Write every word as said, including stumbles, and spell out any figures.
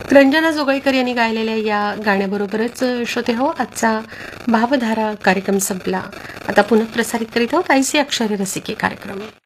रंजना जोगळेकर यांनी गायलेल्या या गाण्याबरोबरच श्रोते हो आजचा भावधारा कार्यक्रम संपला. आता पुन्हा प्रसारित करीत आहोत आयसी अक्षरे रसिके कार्यक्रम.